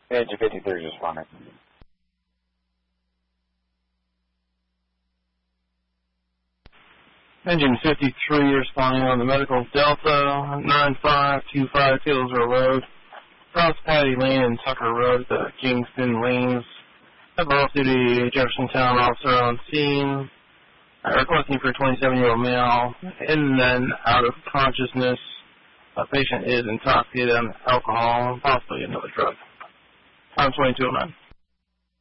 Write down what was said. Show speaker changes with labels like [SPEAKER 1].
[SPEAKER 1] Engine 53 is responding.
[SPEAKER 2] Engine 53 responding on the medical Delta 9525 Taylorville Road, Cross Patty Lane and Tucker Road at the Kingston Lanes. Have off-duty Jeffersontown officer on scene. Requesting for a 27-year-old male in and out of consciousness. The patient is intoxicated on alcohol, possibly another drug. Time 2209.